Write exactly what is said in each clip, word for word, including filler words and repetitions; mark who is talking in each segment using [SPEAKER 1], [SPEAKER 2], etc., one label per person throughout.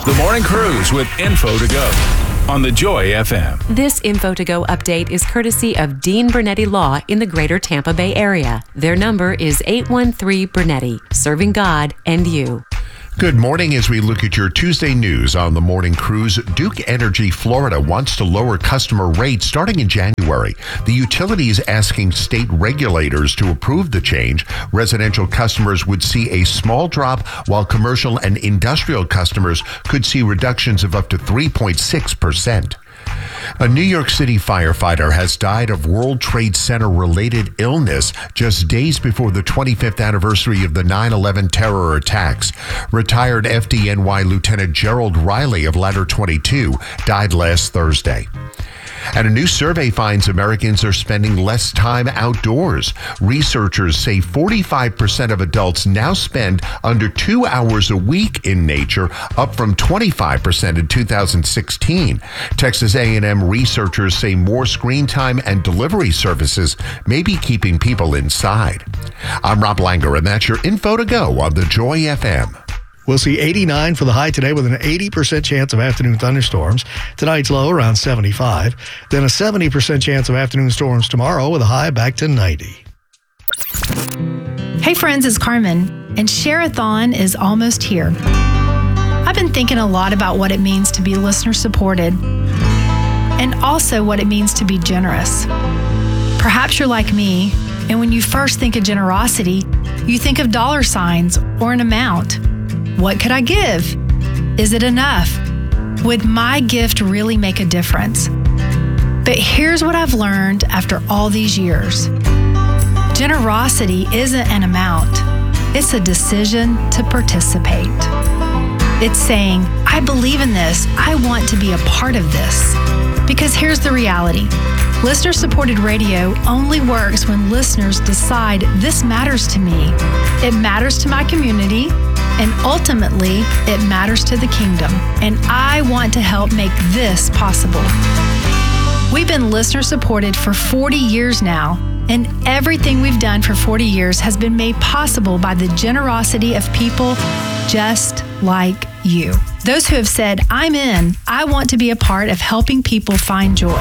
[SPEAKER 1] The Morning Cruise with Info to Go on the Joy F M.
[SPEAKER 2] This Info to Go update is courtesy of Dean Bernetti Law in the greater Tampa Bay area. Their number is eight one three Bernetti, serving God and you.
[SPEAKER 3] Good morning. As we look at your Tuesday news on the Morning Cruise, Duke Energy Florida wants to lower customer rates starting in January. The utility is asking state regulators to approve the change. Residential customers would see a small drop, while commercial and industrial customers could see reductions of up to three point six percent. A New York City firefighter has died of World Trade Center-related illness just days before the twenty-fifth anniversary of the nine eleven terror attacks. Retired F D N Y Lieutenant Gerald Riley of Ladder twenty-two died last Thursday. And a new survey finds Americans are spending less time outdoors. Researchers say forty-five percent of adults now spend under two hours a week in nature, up from twenty-five percent in two thousand sixteen. Texas A and M researchers say more screen time and delivery services may be keeping people inside. I'm Rob Langer, and that's your Info to Go on the Joy F M.
[SPEAKER 4] We'll see eighty-nine for the high today with an eighty percent chance of afternoon thunderstorms. Tonight's low around seventy-five. Then a seventy percent chance of afternoon storms tomorrow with a high back to ninety.
[SPEAKER 5] Hey friends, it's Carmen, and Share-a-thon is almost here. I've been thinking a lot about what it means to be listener supported and also what it means to be generous. Perhaps you're like me, and when you first think of generosity, you think of dollar signs or an amount. What could I give? Is it enough? Would my gift really make a difference? But here's what I've learned after all these years. Generosity isn't an amount. It's a decision to participate. It's saying, I believe in this. I want to be a part of this. Because here's the reality. Listener-supported radio only works when listeners decide this matters to me. It matters to my community. And ultimately, it matters to the kingdom. And I want to help make this possible. We've been listener-supported for forty years now, and everything we've done for forty years has been made possible by the generosity of people just like you. Those who have said, I'm in, I want to be a part of helping people find joy.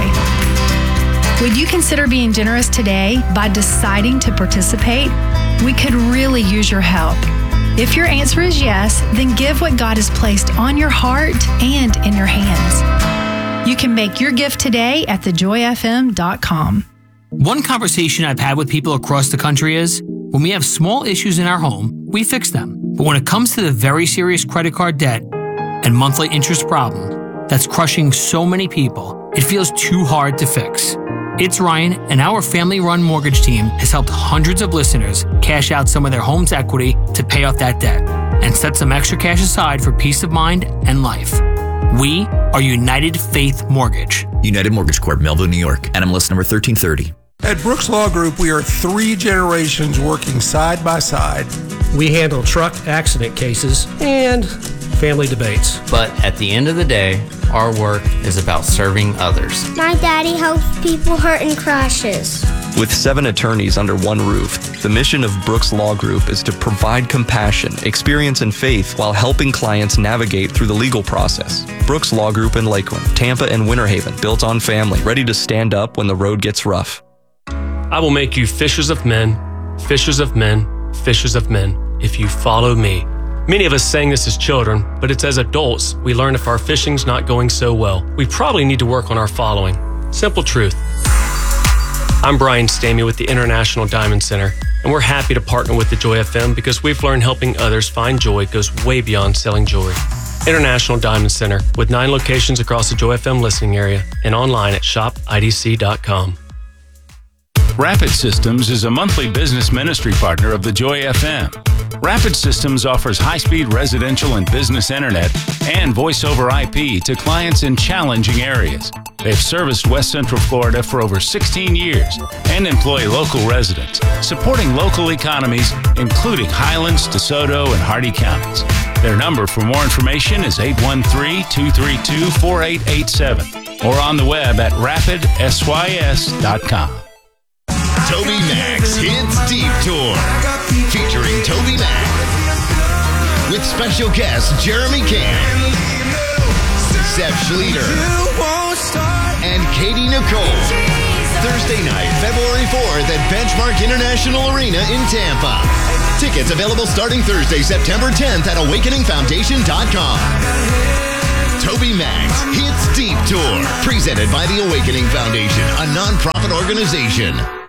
[SPEAKER 5] Would you consider being generous today by deciding to participate? We could really use your help. If your answer is yes, then give what God has placed on your heart and in your hands. You can make your gift today at the joy f m dot com.
[SPEAKER 6] One conversation I've had with people across the country is, when we have small issues in our home, we fix them. But when it comes to the very serious credit card debt and monthly interest problem that's crushing so many people, it feels too hard to fix. It's Ryan, and our family-run mortgage team has helped hundreds of listeners cash out some of their home's equity to pay off that debt and set some extra cash aside for peace of mind and life. We are United Faith Mortgage.
[SPEAKER 7] United Mortgage Corp, Melville, New York. N M L S number thirteen thirty.
[SPEAKER 8] At Brooks Law Group, we are three generations working side by side.
[SPEAKER 9] We handle truck accident cases and family debates.
[SPEAKER 10] But at the end of the day, our work is about serving others.
[SPEAKER 11] My daddy helps people hurt in crashes.
[SPEAKER 12] With seven attorneys under one roof, the mission of Brooks Law Group is to provide compassion, experience, and faith while helping clients navigate through the legal process. Brooks Law Group in Lakeland, Tampa, and Winter Haven, built on family, ready to stand up when the road gets rough.
[SPEAKER 13] I will make you fishers of men, fishers of men, fishers of men, if you follow me. Many of us sang this as children, but it's as adults we learn if our fishing's not going so well. We probably need to work on our following. Simple truth. I'm Brian Stamey with the International Diamond Center, and we're happy to partner with the Joy F M because we've learned helping others find joy goes way beyond selling jewelry. International Diamond Center, with nine locations across the Joy F M listening area and online at shop I D C dot com.
[SPEAKER 1] Rapid Systems is a monthly business ministry partner of the Joy F M. Rapid Systems offers high-speed residential and business internet and voice-over I P to clients in challenging areas. They've serviced West Central Florida for over sixteen years and employ local residents, supporting local economies, including Highlands, DeSoto, and Hardee counties. Their number for more information is eight one three, two three two, four eight eight seven or on the web at rapid sys dot com.
[SPEAKER 14] Toby Mac's Hits Deep Tour, featuring Toby Mac with special guest Jeremy Camp. Zeph Schleter, and Katie Nicole. Thursday night, February fourth at Benchmark International Arena in Tampa. Tickets available starting Thursday, September tenth at awakening foundation dot com. TobyMac Hits Deep Tour, presented by the Awakening Foundation, a nonprofit organization.